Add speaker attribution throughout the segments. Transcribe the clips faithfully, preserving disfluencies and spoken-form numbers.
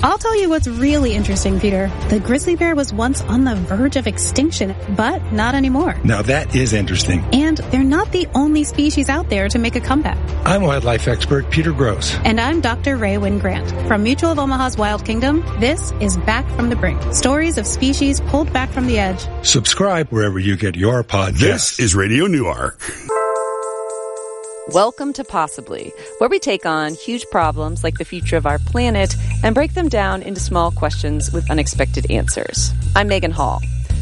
Speaker 1: I'll tell you what's really interesting, Peter. The grizzly bear was once on the verge of extinction, but not anymore.
Speaker 2: Now that is interesting.
Speaker 1: And they're not the only species out there to make a comeback.
Speaker 2: I'm wildlife expert Peter Gross.
Speaker 1: And I'm Doctor Ray Wynn Grant. From Mutual of Omaha's Wild Kingdom, this is Back from the Brink. Stories of species pulled back from the edge.
Speaker 2: Subscribe wherever you get your podcasts.
Speaker 3: This is Radio Newark.
Speaker 4: Welcome to Possibly, where we take on huge problems like the future of our planet and break them down into small questions with unexpected answers. I'm Megan Hall.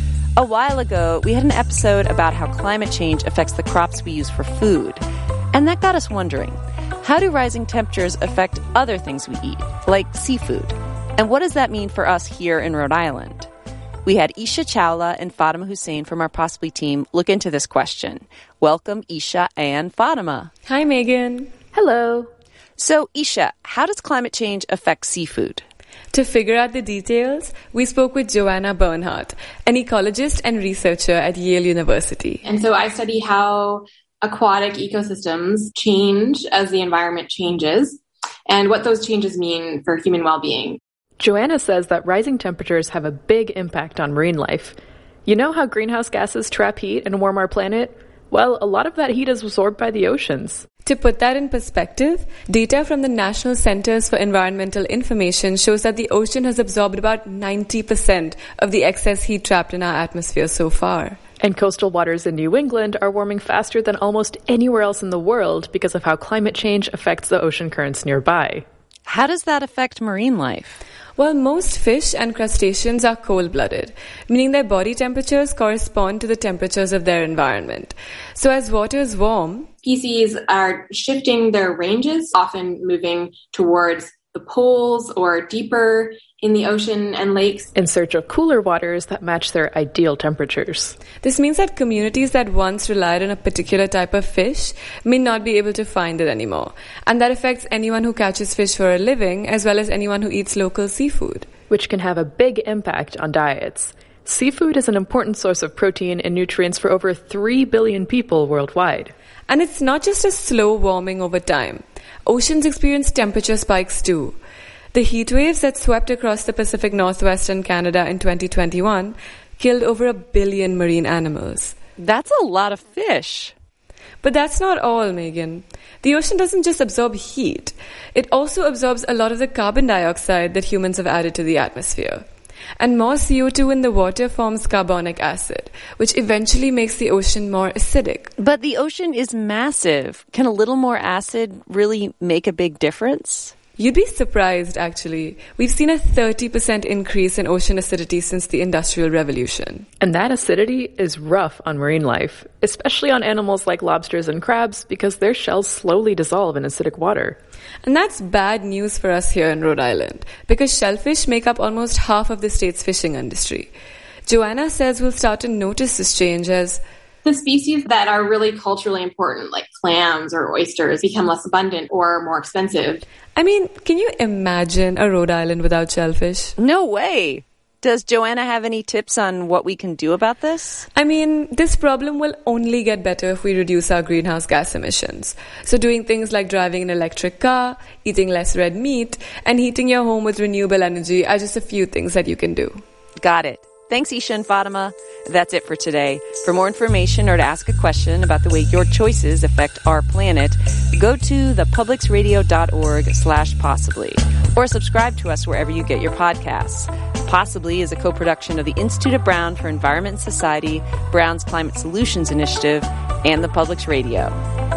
Speaker 4: A while ago, we had an episode about how climate change affects the crops we use for food. And that got us wondering, how do rising temperatures affect other things we eat, like seafood? And what does that mean for us here in Rhode Island? We had Isha Chawla and Fatima Hussein from our Possibly team look into this question. Welcome, Isha and Fatima.
Speaker 5: Hi, Megan.
Speaker 6: Hello.
Speaker 4: So, Isha, how does climate change affect seafood?
Speaker 5: To figure out the details, we spoke with Joanna Bernhardt, an ecologist and researcher at Yale University.
Speaker 6: And so I study how aquatic ecosystems change as the environment changes and what those changes mean for human well-being.
Speaker 7: Joanna says that rising temperatures have a big impact on marine life. You know how greenhouse gases trap heat and warm our planet? Well, a lot of that heat is absorbed by the oceans.
Speaker 5: To put that in perspective, data from the National Centers for Environmental Information shows that the ocean has absorbed about ninety percent of the excess heat trapped in our atmosphere so far.
Speaker 7: And coastal waters in New England are warming faster than almost anywhere else in the world because of how climate change affects the ocean currents nearby.
Speaker 4: How does that affect marine life?
Speaker 5: Well, most fish and crustaceans are cold-blooded, meaning their body temperatures correspond to the temperatures of their environment. So as water is warm,
Speaker 6: species are shifting their ranges, often moving towards the poles or deeper in the ocean and lakes,
Speaker 7: in search of cooler waters that match their ideal temperatures.
Speaker 5: This means that communities that once relied on a particular type of fish may not be able to find it anymore. And that affects anyone who catches fish for a living, as well as anyone who eats local seafood,
Speaker 7: which can have a big impact on diets. Seafood is an important source of protein and nutrients for over three billion people worldwide.
Speaker 5: And it's not just a slow warming over time. Oceans experience temperature spikes too. The heat waves that swept across the Pacific Northwest and Canada in twenty twenty-one killed over a billion marine animals.
Speaker 4: That's a lot of fish.
Speaker 5: But that's not all, Megan. The ocean doesn't just absorb heat. It also absorbs a lot of the carbon dioxide that humans have added to the atmosphere. And more C O two in the water forms carbonic acid, which eventually makes the ocean more acidic.
Speaker 4: But the ocean is massive. Can a little more acid really make a big difference?
Speaker 5: You'd be surprised, actually. We've seen a thirty percent increase in ocean acidity since the Industrial Revolution.
Speaker 7: And that acidity is rough on marine life, especially on animals like lobsters and crabs, because their shells slowly dissolve in acidic water.
Speaker 5: And that's bad news for us here in Rhode Island, because shellfish make up almost half of the state's fishing industry. Joanna says we'll start to notice this change as
Speaker 6: the species that are really culturally important, like clams or oysters, become less abundant or more expensive.
Speaker 5: I mean, can you imagine a Rhode Island without shellfish?
Speaker 4: No way. Does Joanna have any tips on what we can do about this?
Speaker 5: I mean, this problem will only get better if we reduce our greenhouse gas emissions. So doing things like driving an electric car, eating less red meat, and heating your home with renewable energy are just a few things that you can do.
Speaker 4: Got it. Thanks, Isha and Fatima. That's it for today. For more information or to ask a question about the way your choices affect our planet, go to thepublicsradio.org slash possibly or subscribe to us wherever you get your podcasts. Possibly is a co-production of the Institute of Brown for Environment and Society, Brown's Climate Solutions Initiative, and the Public's Radio.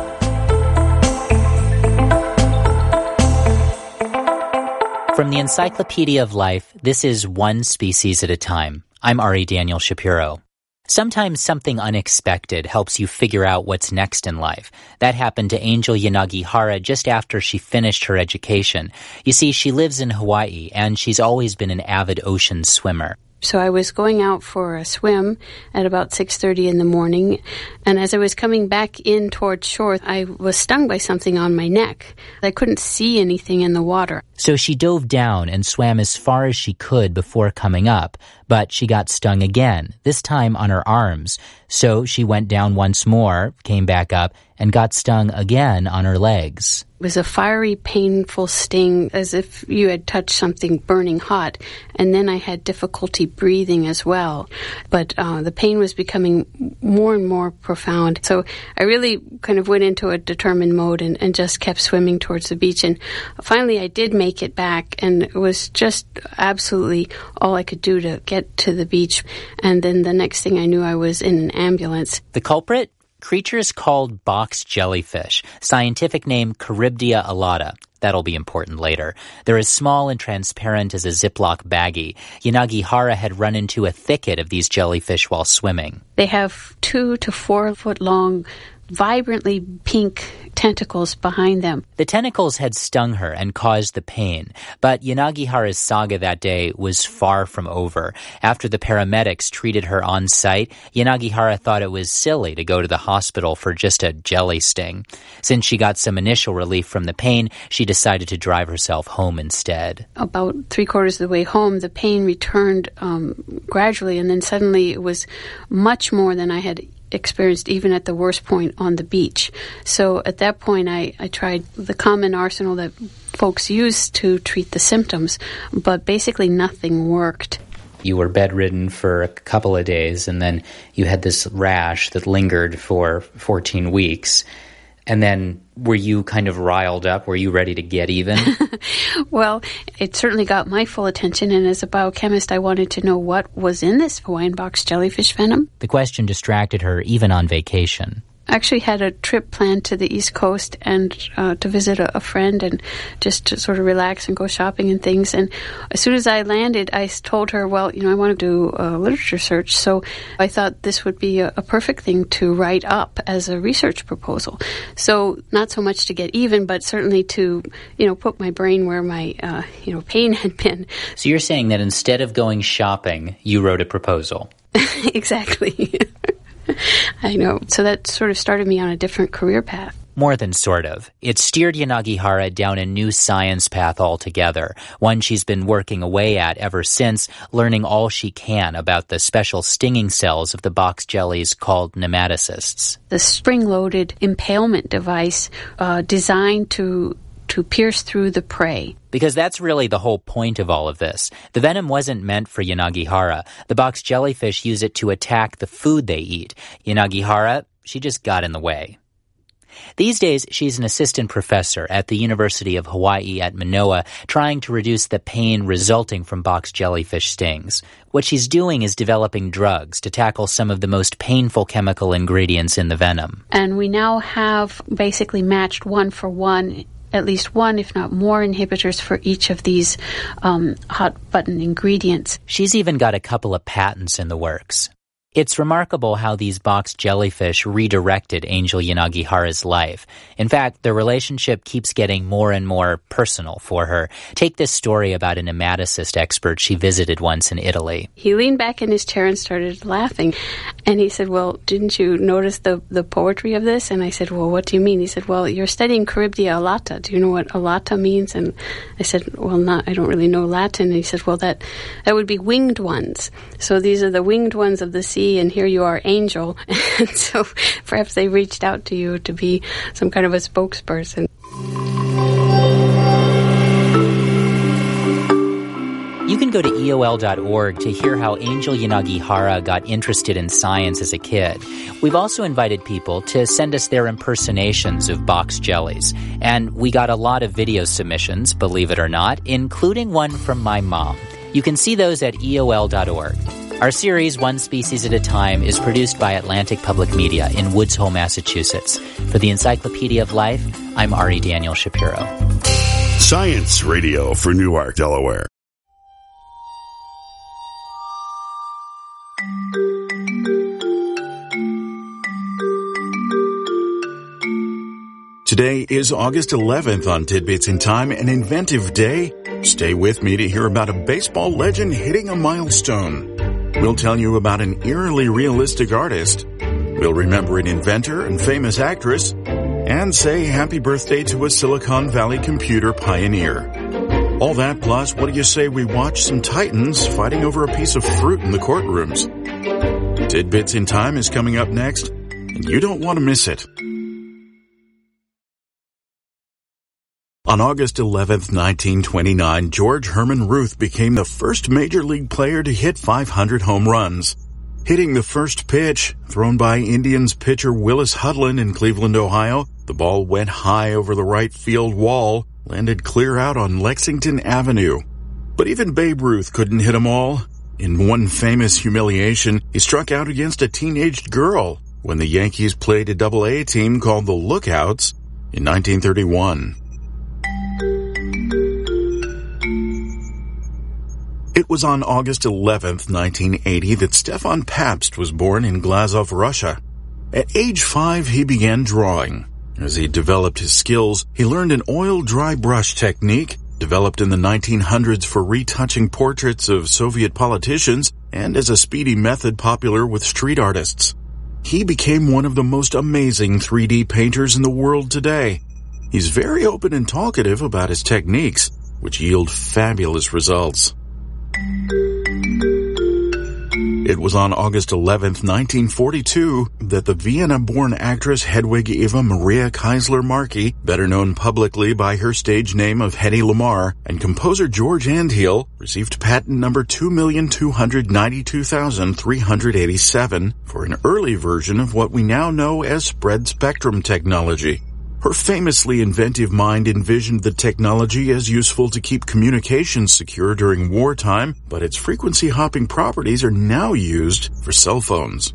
Speaker 8: From the Encyclopedia of Life, this is One Species at a Time. I'm Ari Daniel Shapiro. Sometimes something unexpected helps you figure out what's next in life. That happened to Angel Yanagihara just after she finished her education. You see, she lives in Hawaii, and she's always been an avid ocean swimmer.
Speaker 9: So I was going out for a swim at about six thirty in the morning,
Speaker 3: And as I was coming back in towards shore, I was stung by something on my neck. I couldn't see anything in the water.
Speaker 8: So she dove down and swam as far as she could before coming up, but she got stung again, this time on her arms. So she went down once more, came back up, and got stung again on her legs.
Speaker 3: It was a fiery, painful sting, as if you had touched something burning hot. And then I had difficulty breathing as well. But uh, the pain was becoming more and more profound. So I really kind of went into a determined mode and, and just kept swimming towards the beach. And finally I did make it back, and it was just absolutely all I could do to get to the beach. And then the next thing I knew, I was in an ambulance.
Speaker 8: The culprit? Creatures called box jellyfish, scientific name Charybdia alata. That'll be important later. They're as small and transparent as a Ziploc baggie. Yanagihara had run into a thicket of these jellyfish while swimming.
Speaker 3: They have two to four foot long, vibrantly pink tentacles behind them.
Speaker 8: The tentacles had stung her and caused the pain, but Yanagihara's saga that day was far from over. After the paramedics treated her on site, Yanagihara thought it was silly to go to the hospital for just a jelly sting. Since she got some initial relief from the pain, she decided to drive herself home instead.
Speaker 3: About three quarters of the way home, the pain returned um, gradually, and then suddenly it was much more than I had experienced even at the worst point on the beach. So at that point, I, I tried the common arsenal that folks use to treat the symptoms, but basically nothing worked.
Speaker 8: You were bedridden for a couple of days, and then you had this rash that lingered for fourteen weeks. And then were you kind of riled up? Were you ready to get even?
Speaker 3: Well, it certainly got my full attention, and as a biochemist, I wanted to know what was in this Hawaiian box jellyfish venom.
Speaker 8: The question distracted her even on vacation.
Speaker 3: I actually had a trip planned to the East Coast and uh, to visit a, a friend and just to sort of relax and go shopping and things. And as soon as I landed, I told her, well, you know, I want to do a literature search. So I thought this would be a, a perfect thing to write up as a research proposal. So not so much to get even, but certainly to, you know, put my brain where my, uh, you know, pain had been.
Speaker 8: So you're saying that instead of going shopping, you wrote a proposal?
Speaker 3: Exactly. I know. So that sort of started me on a different career path.
Speaker 8: More than sort of. It steered Yanagihara down a new science path altogether, one she's been working away at ever since, learning all she can about the special stinging cells of the box jellies called nematocysts.
Speaker 3: The spring-loaded impalement device uh, designed to to pierce through the prey.
Speaker 8: Because that's really the whole point of all of this. The venom wasn't meant for Yanagihara. The box jellyfish use it to attack the food they eat. Yanagihara, she just got in the way. These days, she's an assistant professor at the University of Hawaii at Manoa, trying to reduce the pain resulting from box jellyfish stings. What she's doing is developing drugs to tackle some of the most painful chemical ingredients in the venom.
Speaker 3: And we now have basically matched one for one, at least one, if not more, inhibitors for each of these um, hot-button ingredients.
Speaker 8: She's even got a couple of patents in the works. It's remarkable how these box jellyfish redirected Angel Yanagihara's life. In fact, their relationship keeps getting more and more personal for her. Take this story about a nematocyst expert she visited once in Italy.
Speaker 3: He leaned back in his chair and started laughing. And he said, well, didn't you notice the, the poetry of this? And I said, well, what do you mean? He said, well, you're studying Charybdia alata. Do you know what alata means? And I said, well, not, I don't really know Latin. And he said, well, that, that would be winged ones. So these are the winged ones of the sea. And here you are, Angel. And so perhaps they reached out to you to be some kind of a spokesperson.
Speaker 8: You can go to E O L dot org to hear how Angel Yanagihara got interested in science as a kid. We've also invited people to send us their impersonations of box jellies. And we got a lot of video submissions, believe it or not, including one from my mom. You can see those at E O L dot org. Our series, One Species at a Time, is produced by Atlantic Public Media in Woods Hole, Massachusetts. For the Encyclopedia of Life, I'm Ari Daniel Shapiro.
Speaker 9: Science Radio for Newark, Delaware. Today is August eleventh on Tidbits in Time, an inventive day. Stay with me to hear about a baseball legend hitting a milestone. We'll tell you about an eerily realistic artist. We'll remember an inventor and famous actress, and say happy birthday to a Silicon Valley computer pioneer. All that plus, what do you say we watch some titans fighting over a piece of fruit in the courtrooms? Tidbits in Time is coming up next, and you don't want to miss it. On August eleventh, nineteen twenty-nine, George Herman Ruth became the first major league player to hit five hundred home runs. Hitting the first pitch, thrown by Indians pitcher Willis Hudlin in Cleveland, Ohio, the ball went high over the right field wall, landed clear out on Lexington Avenue. But even Babe Ruth couldn't hit 'em all. In one famous humiliation, he struck out against a teenaged girl when the Yankees played a double A team called the Lookouts in nineteen thirty-one. It was on August eleventh, nineteen eighty, that Stefan Pabst was born in Glazov, Russia. At age five, he began drawing. As he developed his skills, he learned an oil dry brush technique developed in the nineteen hundreds for retouching portraits of Soviet politicians and as a speedy method popular with street artists. He became one of the most amazing three D painters in the world today. He's very open and talkative about his techniques, which yield fabulous results. It was on August eleventh, nineteen forty-two, that the Vienna-born actress Hedwig Eva Maria Keisler-Markey, better known publicly by her stage name of Hedy Lamarr, and composer George Andhiel received patent number two million two hundred ninety-two thousand three hundred eighty-seven for an early version of what we now know as spread-spectrum technology. Her famously inventive mind envisioned the technology as useful to keep communications secure during wartime, but its frequency-hopping properties are now used for cell phones.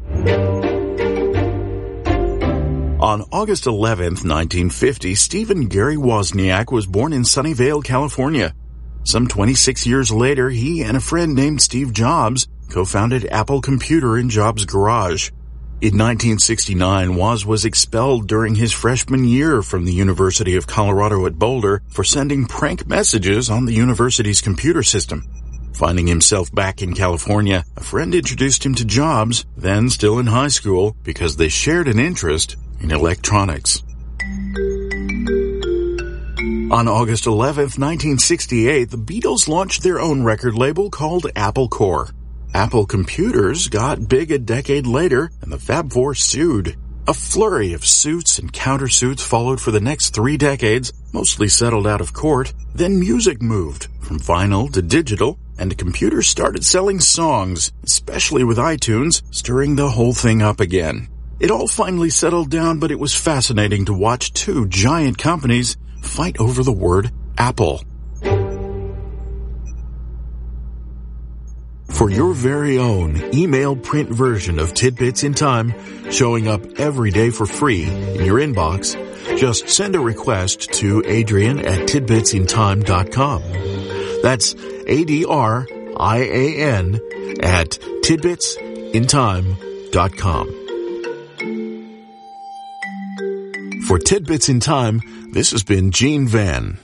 Speaker 9: On August eleventh, nineteen fifty, Stephen Gary Wozniak was born in Sunnyvale, California. Some twenty-six years later, he and a friend named Steve Jobs co-founded Apple Computer in Jobs' garage. In nineteen sixty-nine, Woz was expelled during his freshman year from the University of Colorado at Boulder for sending prank messages on the university's computer system. Finding himself back in California, a friend introduced him to Jobs, then still in high school, because they shared an interest in electronics. On August eleventh, nineteen sixty-eight, the Beatles launched their own record label called Apple Corps. Apple Computers got big a decade later, and the Fab Four sued. A flurry of suits and countersuits followed for the next three decades, mostly settled out of court. Then music moved from vinyl to digital, and computers started selling songs, especially with iTunes, stirring the whole thing up again. It all finally settled down, but it was fascinating to watch two giant companies fight over the word Apple. For your very own email print version of Tidbits in Time, showing up every day for free in your inbox, just send a request to Adrian at tidbits in time dot com. That's A D R I A N at tidbits in time dot com. For Tidbits in Time, this has been Gene Van.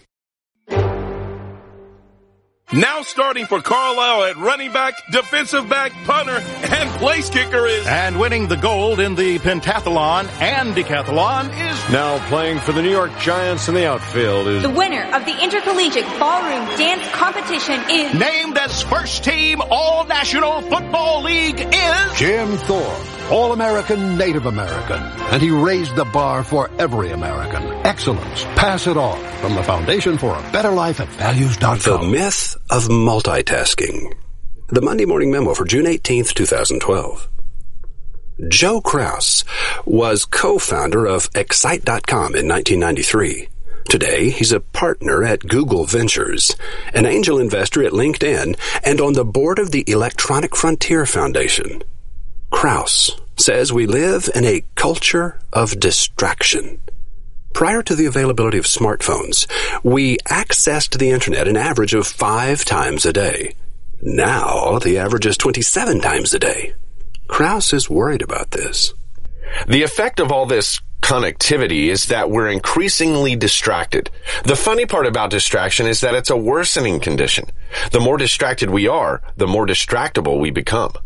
Speaker 10: Now starting for Carlisle at running back, defensive back, punter, and place kicker is...
Speaker 11: And winning the gold in the pentathlon and decathlon is...
Speaker 12: Now playing for the New York Giants in the outfield is...
Speaker 13: The winner of the Intercollegiate Ballroom Dance Competition is...
Speaker 11: Named as First Team All-National Football League is...
Speaker 14: Jim Thorpe, All-American Native American. And he raised the bar for every American. Excellence. Pass it on. From the Foundation for a Better Life at values dot com.
Speaker 15: The myth of multitasking. The Monday Morning Memo for June eighteenth, twenty twelve. Joe Kraus was co-founder of Excite dot com in nineteen ninety-three. Today, he's a partner at Google Ventures, an angel investor at LinkedIn, and on the board of the Electronic Frontier Foundation. Kraus says we live in a culture of distraction. Prior to the availability of smartphones, we accessed the internet an average of five times a day. Now, the average is twenty-seven times a day. Kraus is worried about this.
Speaker 16: The effect of all this connectivity is that we're increasingly distracted. The funny part about distraction is that it's a worsening condition. The more distracted we are, the more distractible we become.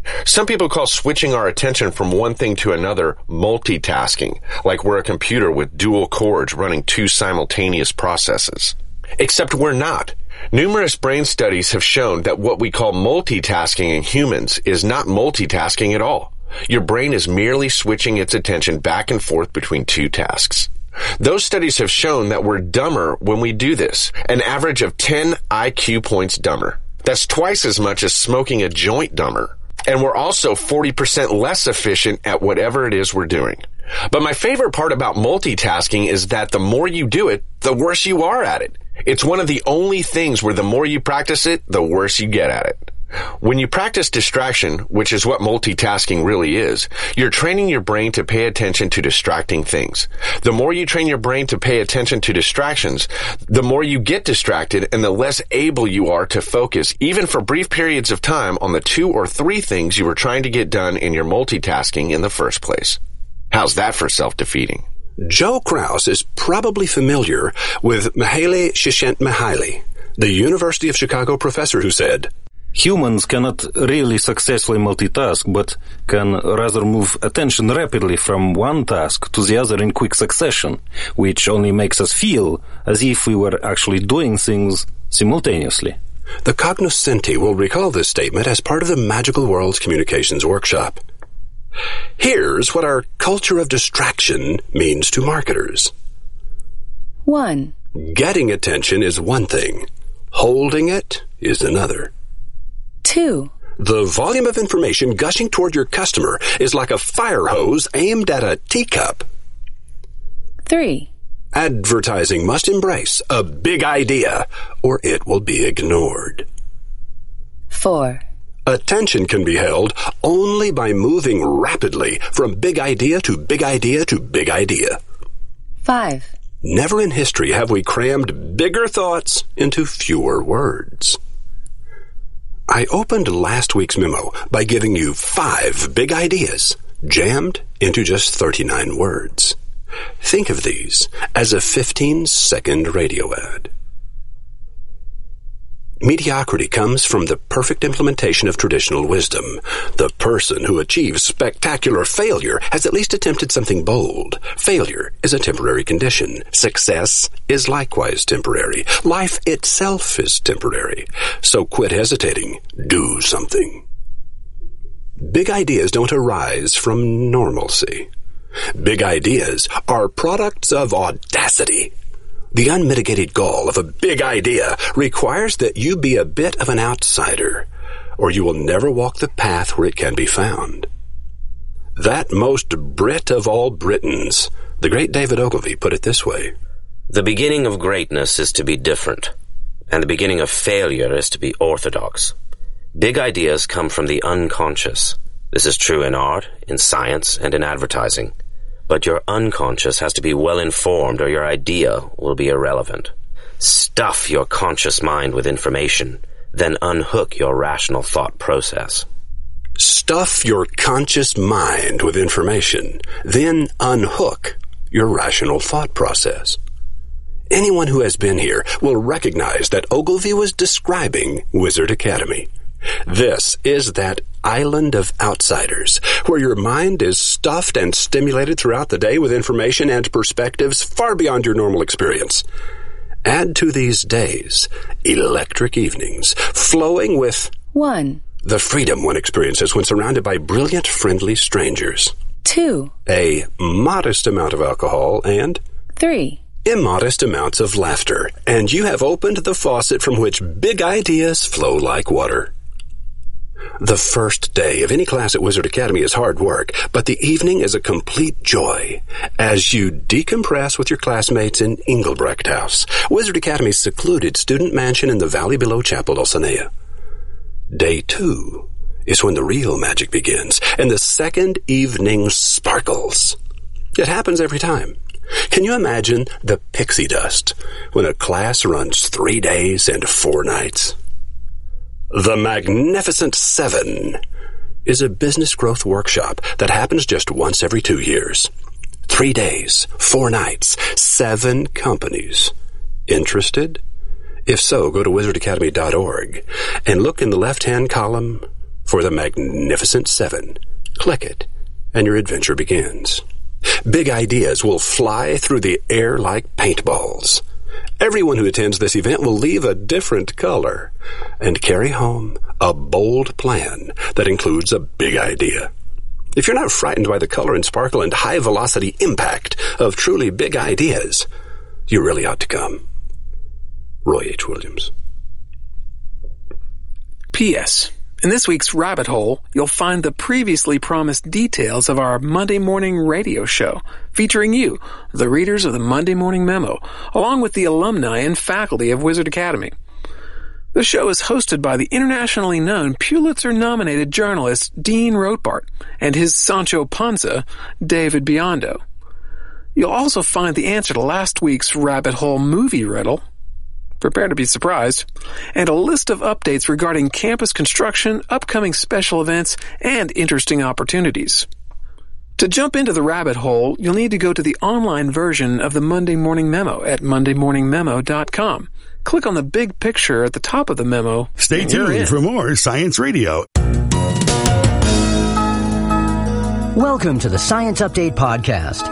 Speaker 16: Some people call switching our attention from one thing to another multitasking, like we're a computer with dual cores running two simultaneous processes. Except we're not. Numerous brain studies have shown that what we call multitasking in humans is not multitasking at all. Your brain is merely switching its attention back and forth between two tasks. Those studies have shown that we're dumber when we do this, an average of ten I Q points dumber. That's twice as much as smoking a joint dumber. And we're also forty percent less efficient at whatever it is we're doing. But my favorite part about multitasking is that the more you do it, the worse you are at it. It's one of the only things where the more you practice it, the worse you get at it. When you practice distraction, which is what multitasking really is, you're training your brain to pay attention to distracting things. The more you train your brain to pay attention to distractions, the more you get distracted and the less able you are to focus, even for brief periods of time, on the two or three things you were trying to get done in your multitasking in the first place. How's that for self-defeating?
Speaker 15: Joe Kraus is probably familiar with Mihaly Csikszentmihalyi, the University of Chicago professor who said,
Speaker 17: "Humans cannot really successfully multitask, but can rather move attention rapidly from one task to the other in quick succession, which only makes us feel as if we were actually doing things simultaneously."
Speaker 15: The cognoscenti will recall this statement as part of the Magical Worlds Communications Workshop. Here's what our culture of distraction means to marketers.
Speaker 18: One.
Speaker 15: Getting attention is one thing. Holding it is another.
Speaker 18: Two.
Speaker 15: The volume of information gushing toward your customer is like a fire hose aimed at a teacup.
Speaker 18: Three.
Speaker 15: Advertising must embrace a big idea, or it will be ignored.
Speaker 18: Four.
Speaker 15: Attention can be held only by moving rapidly from big idea to big idea to big idea.
Speaker 18: Five.
Speaker 15: Never in history have we crammed bigger thoughts into fewer words. I opened last week's memo by giving you five big ideas jammed into just thirty-nine words. Think of these as a fifteen-second radio ad. Mediocrity comes from the perfect implementation of traditional wisdom. The person who achieves spectacular failure has at least attempted something bold. Failure is a temporary condition. Success is likewise temporary. Life itself is temporary. So quit hesitating. Do something. Big ideas don't arise from normalcy. Big ideas are products of audacity. The unmitigated gall of a big idea requires that you be a bit of an outsider, or you will never walk the path where it can be found. That most Brit of all Britons, the great David Ogilvy, put it this way.
Speaker 19: The beginning of greatness is to be different, and the beginning of failure is to be orthodox. Big ideas come from the unconscious. This is true in art, in science, and in advertising. But your unconscious has to be well informed or your idea will be irrelevant. Stuff your conscious mind with information, then unhook your rational thought process.
Speaker 15: Stuff your conscious mind with information, then unhook your rational thought process. Anyone who has been here will recognize that Ogilvy was describing Wizard Academy. This is that island of outsiders, where your mind is stuffed and stimulated throughout the day with information and perspectives far beyond your normal experience. Add to these days electric evenings, flowing with
Speaker 18: one.
Speaker 15: The freedom one experiences when surrounded by brilliant, friendly strangers.
Speaker 18: Two.
Speaker 15: A modest amount of alcohol and
Speaker 18: three.
Speaker 15: Immodest amounts of laughter, and you have opened the faucet from which big ideas flow like water. The first day of any class at Wizard Academy is hard work, but the evening is a complete joy as you decompress with your classmates in Engelbrecht House, Wizard Academy's secluded student mansion in the valley below Chapel Dulcinea. Day two is when the real magic begins, and the second evening sparkles. It happens every time. Can you imagine the pixie dust when a class runs three days and four nights? The Magnificent Seven is a business growth workshop that happens just once every two years. Three days, four nights, seven companies. Interested? If so, go to wizard academy dot org and look in the left-hand column for for the Magnificent Seven. Click it, and your adventure begins. Big ideas will fly through the air like paintballs. Everyone who attends this event will leave a different color and carry home a bold plan that includes a big idea. If you're not frightened by the color and sparkle and high-velocity impact of truly big ideas, you really ought to come. Roy H. Williams.
Speaker 20: P S. In this week's Rabbit Hole, you'll find the previously promised details of our Monday morning radio show, featuring you, the readers of the Monday Morning Memo, along with the alumni and faculty of Wizard Academy. The show is hosted by the internationally known Pulitzer-nominated journalist Dean Rothbart and his Sancho Panza, David Biondo. You'll also find the answer to last week's Rabbit Hole movie riddle, prepare to be surprised, and a list of updates regarding campus construction, upcoming special events, and interesting opportunities. To jump into the rabbit hole, you'll need to go to the online version of the Monday Morning Memo at monday morning memo dot com. Click on the big picture at the top of the memo.
Speaker 21: Stay tuned for more Science Radio.
Speaker 22: Welcome to the Science Update Podcast.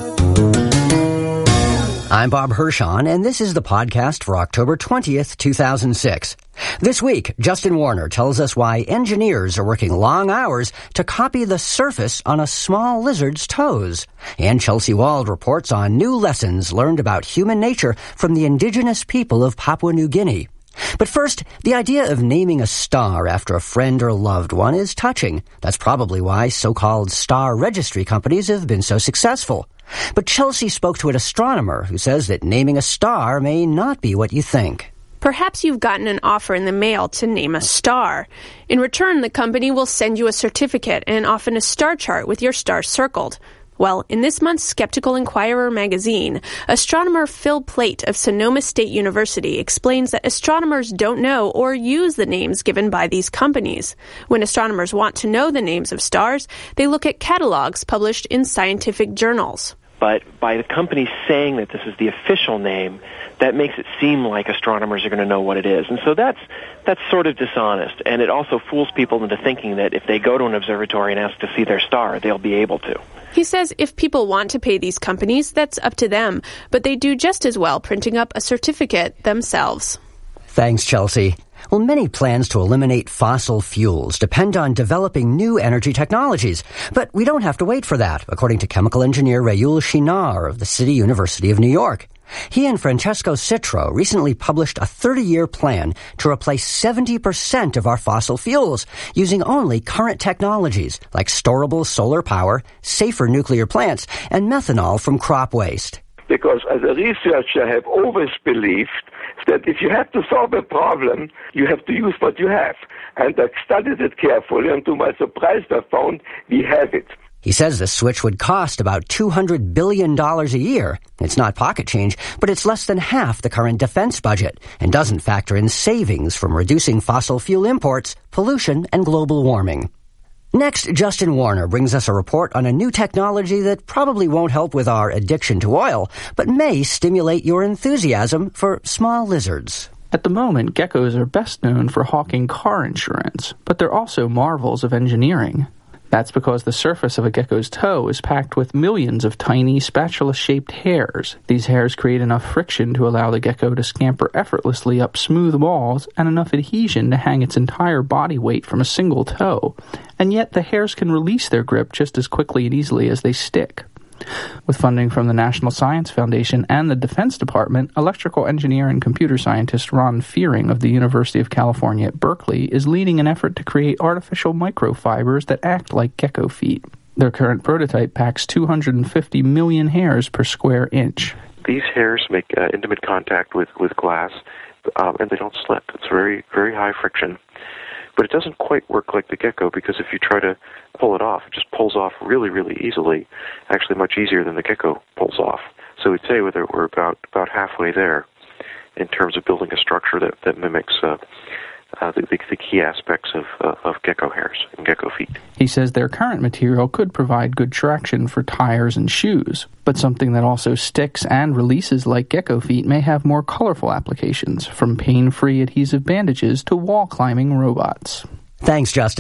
Speaker 22: I'm Bob Hirschon, and this is the podcast for October twentieth, two thousand six. This week, Justin Warner tells us why engineers are working long hours to copy the surface on a small lizard's toes. And Chelsea Wald reports on new lessons learned about human nature from the indigenous people of Papua New Guinea. But first, the idea of naming a star after a friend or loved one is touching. That's probably why so-called star registry companies have been so successful. But Chelsea spoke to an astronomer who says that naming a star may not be what you think.
Speaker 23: Perhaps you've gotten an offer in the mail to name a star. In return, the company will send you a certificate and often a star chart with your star circled. Well, in this month's Skeptical Inquirer magazine, astronomer Phil Plait of Sonoma State University explains that astronomers don't know or use the names given by these companies. When astronomers want to know the names of stars, they look at catalogs published in scientific journals.
Speaker 24: But by the company saying that this is the official name, that makes it seem like astronomers are going to know what it is. And so that's that's sort of dishonest. And it also fools people into thinking that if they go to an observatory and ask to see their star, they'll be able to.
Speaker 23: He says if people want to pay these companies, that's up to them. But they do just as well printing up a certificate themselves.
Speaker 22: Thanks, Chelsea. Well, many plans to eliminate fossil fuels depend on developing new energy technologies. But we don't have to wait for that, according to chemical engineer Rayul Shinar of the City University of New York. He and Francesco Citro recently published a thirty-year plan to replace seventy percent of our fossil fuels using only current technologies like storable solar power, safer nuclear plants, and methanol from crop waste.
Speaker 25: Because as a researcher, I have always believed that if you have to solve a problem, you have to use what you have. And I studied it carefully, and to my surprise, I found we have it.
Speaker 22: He says the switch would cost about two hundred billion dollars a year. It's not pocket change, but it's less than half the current defense budget and doesn't factor in savings from reducing fossil fuel imports, pollution, and global warming. Next, Justin Warner brings us a report on a new technology that probably won't help with our addiction to oil, but may stimulate your enthusiasm for small lizards.
Speaker 26: At the moment, geckos are best known for hawking car insurance, but they're also marvels of engineering. That's because the surface of a gecko's toe is packed with millions of tiny spatula-shaped hairs. These hairs create enough friction to allow the gecko to scamper effortlessly up smooth walls and enough adhesion to hang its entire body weight from a single toe. And yet the hairs can release their grip just as quickly and easily as they stick. With funding from the National Science Foundation and the Defense Department, electrical engineer and computer scientist Ron Fearing of the University of California at Berkeley is leading an effort to create artificial microfibers that act like gecko feet. Their current prototype packs two hundred fifty million hairs per square inch.
Speaker 27: These hairs make uh, intimate contact with, with glass, um, and they don't slip. It's very, very high friction. But it doesn't quite work like the gecko, because if you try to pull it off, it just pulls off really, really easily, actually much easier than the gecko pulls off. So we'd say whether we're about, about halfway there in terms of building a structure that, that mimics uh, uh, the, the, the key aspects of, uh, of gecko hairs and gecko feet.
Speaker 26: He says their current material could provide good traction for tires and shoes, but something that also sticks and releases like gecko feet may have more colorful applications, from pain-free adhesive bandages to wall-climbing robots.
Speaker 22: Thanks, Justin.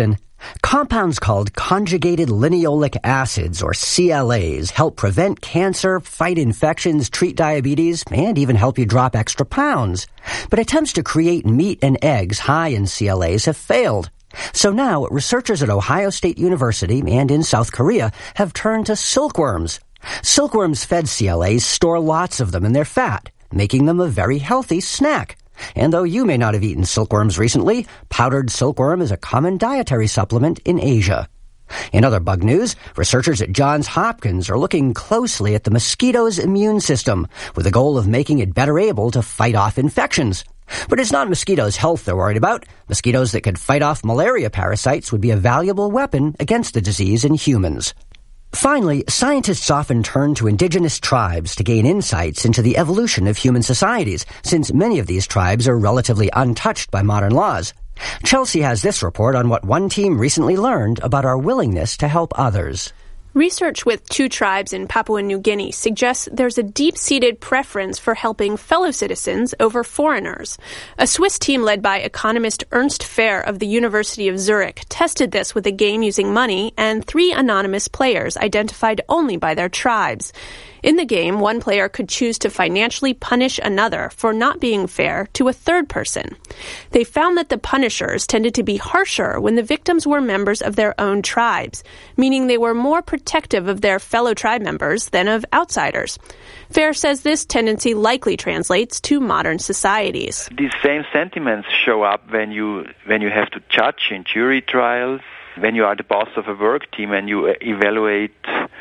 Speaker 22: Compounds called conjugated lineolic acids, or C L As, help prevent cancer, fight infections, treat diabetes, and even help you drop extra pounds. But attempts to create meat and eggs high in C L As have failed. So now, researchers at Ohio State University and in South Korea have turned to silkworms. Silkworms-fed C L As store lots of them in their fat, making them a very healthy snack. And though you may not have eaten silkworms recently, powdered silkworm is a common dietary supplement in Asia. In other bug news, researchers at Johns Hopkins are looking closely at the mosquito's immune system with the goal of making it better able to fight off infections. But it's not mosquitoes' health they're worried about. Mosquitoes that could fight off malaria parasites would be a valuable weapon against the disease in humans. Finally, scientists often turn to indigenous tribes to gain insights into the evolution of human societies, since many of these tribes are relatively untouched by modern laws. Chelsea has this report on what one team recently learned about our willingness to help others.
Speaker 23: Research with two tribes in Papua New Guinea suggests there's a deep-seated preference for helping fellow citizens over foreigners. A Swiss team led by economist Ernst Fehr of the University of Zurich tested this with a game using money and three anonymous players identified only by their tribes. In the game, one player could choose to financially punish another for not being fair to a third person. They found that the punishers tended to be harsher when the victims were members of their own tribes, meaning they were more protective of their fellow tribe members than of outsiders. Fehr says this tendency likely translates to modern societies.
Speaker 1: These same sentiments show up when you when you have to judge in jury trials, when you are the boss of a work team and you evaluate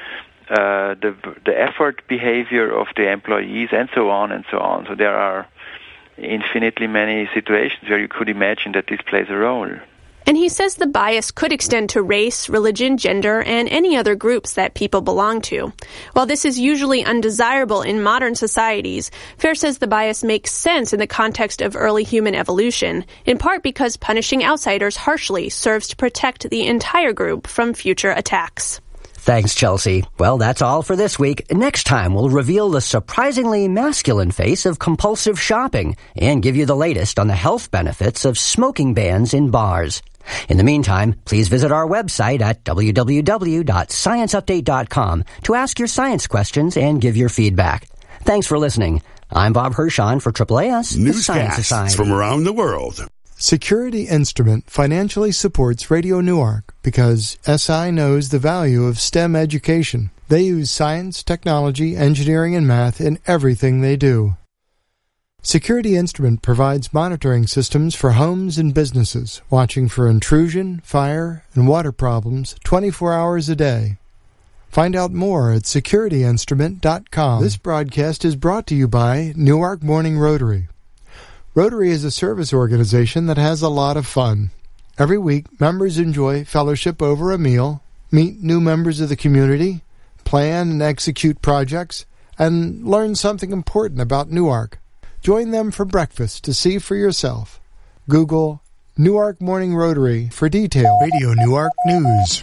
Speaker 1: Uh, the the effort behavior of the employees, and so on and so on. So there are infinitely many situations where you could imagine that this plays a role.
Speaker 23: And he says the bias could extend to race, religion, gender, and any other groups that people belong to. While this is usually undesirable in modern societies, Fehr says the bias makes sense in the context of early human evolution, in part because punishing outsiders harshly serves to protect the entire group from future attacks.
Speaker 22: Thanks, Chelsea. Well, that's all for this week. Next time, we'll reveal the surprisingly masculine face of compulsive shopping and give you the latest on the health benefits of smoking bans in bars. In the meantime, please visit our website at w w w dot science update dot com to ask your science questions and give your feedback. Thanks for listening. I'm Bob Hirschon for Triple A S, the Science Society.
Speaker 21: From around the world.
Speaker 2: Security Instrument financially supports Radio Newark because S I knows the value of STEM education. They use science, technology, engineering, and math in everything they do. Security Instrument provides monitoring systems for homes and businesses, watching for intrusion, fire, and water problems twenty-four hours a day. Find out more at security instrument dot com. This broadcast is brought to you by Newark Morning Rotary. Rotary is a service organization that has a lot of fun. Every week, members enjoy fellowship over a meal, meet new members of the community, plan and execute projects, and learn something important about Newark. Join them for breakfast to see for yourself. Google Newark Morning Rotary for details.
Speaker 21: Radio Newark News.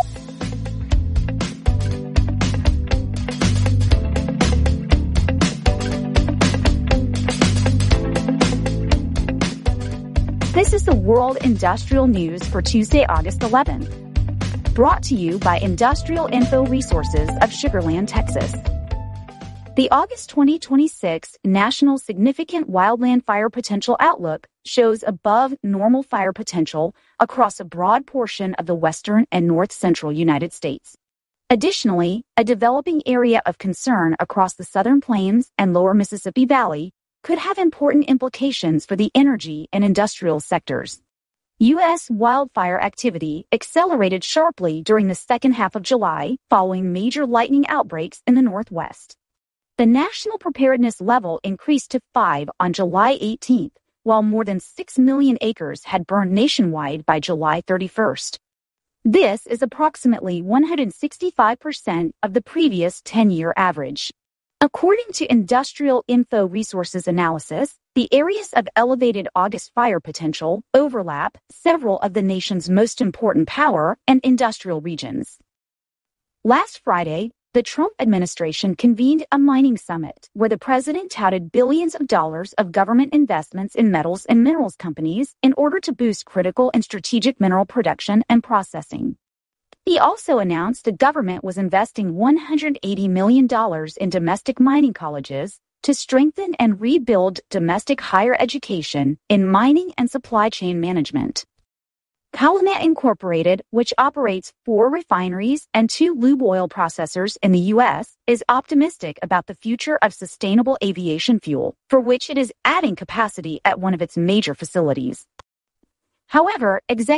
Speaker 3: This is the World Industrial News for Tuesday, August eleventh. Brought to you by Industrial Info Resources of Sugar Land, Texas. The August twenty twenty-six National Significant Wildland Fire Potential Outlook shows above normal fire potential across a broad portion of the western and north-central United States. Additionally, a developing area of concern across the Southern Plains and lower Mississippi Valley could have important implications for the energy and industrial sectors. U S wildfire activity accelerated sharply during the second half of July following major lightning outbreaks in the Northwest. The national preparedness level increased to five on July eighteenth, while more than six million acres had burned nationwide by July thirty-first. This is approximately one hundred sixty-five percent of the previous ten-year average. According to Industrial Info Resources analysis, the areas of elevated August fire potential overlap several of the nation's most important power and industrial regions. Last Friday, the Trump administration convened a mining summit where the president touted billions of dollars of government investments in metals and minerals companies in order to boost critical and strategic mineral production and processing. He also announced the government was investing one hundred eighty million dollars in domestic mining colleges to strengthen and rebuild domestic higher education in mining and supply chain management. Calumet Incorporated, which operates four refineries and two lube oil processors in the U S, is optimistic about the future of sustainable aviation fuel, for which it is adding capacity at one of its major facilities. However, executives